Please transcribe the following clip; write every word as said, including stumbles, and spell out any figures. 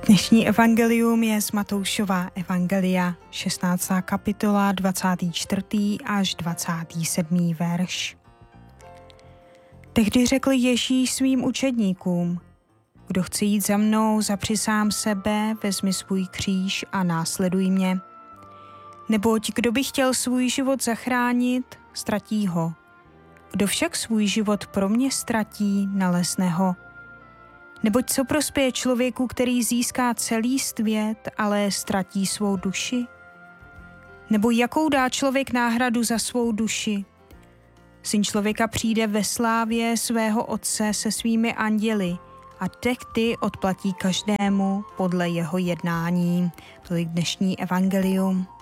Dnešní evangelium je z Matoušova evangelia, šestnáctá kapitola, dvacátý čtvrtý až dvacátý sedmý verš. Tehdy řekl Ježíš svým učedníkům: Kdo chce jít za mnou, zapři sám sebe, vezmi svůj kříž a následuj mě. Neboť kdo by chtěl svůj život zachránit, ztratí ho. Kdo však svůj život pro mě ztratí, nalezne ho. Neboť co prospěje člověku, který získá celý svět, ale ztratí svou duši? Nebo jakou dá člověk náhradu za svou duši? Syn člověka přijde ve slávě svého otce se svými anděli a tehdy odplatí každému podle jeho jednání. Tolik dnešní evangelium.